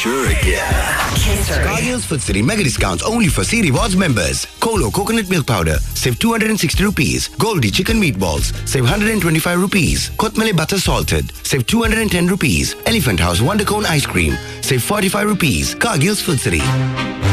sure again. Cargill's Food City mega discounts only for C Rewards members. Colo coconut milk powder, save 260 rupees. Goldie chicken meatballs, save 125 rupees. Kotmale butter salted, save 210 rupees. Elephant House Wonder Cone ice cream, save 45 rupees. Cargill's Food City.